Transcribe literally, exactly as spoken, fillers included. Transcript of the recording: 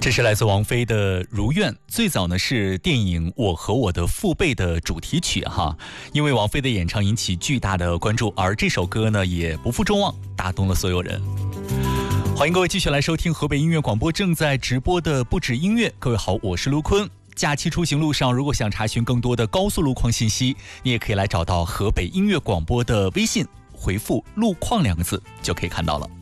这是来自王菲的《如愿》，最早呢是电影《我和我的父辈》的主题曲哈。因为王菲的演唱引起巨大的关注，而这首歌呢也不负众望，打动了所有人。欢迎各位继续来收听河北音乐广播正在直播的不止音乐。各位好，我是卢坤。假期出行路上，如果想查询更多的高速路况信息，你也可以来找到河北音乐广播的微信，回复路况两个字就可以看到了。